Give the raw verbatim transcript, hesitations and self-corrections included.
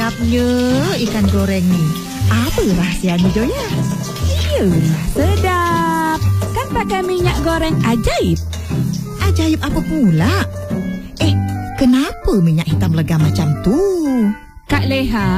sedapnya ikan goreng ni. Apa rahsianya, Joya? Iyalah, sedap. Kan pakai minyak goreng ajaib. Ajaib apa pula? Eh, kenapa minyak hitam legam macam tu? Kak Leha,